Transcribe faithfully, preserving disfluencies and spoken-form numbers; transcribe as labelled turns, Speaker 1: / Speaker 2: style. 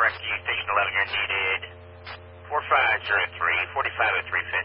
Speaker 1: Rescue Station eleven, you're needed. four five zero three, forty-five oh three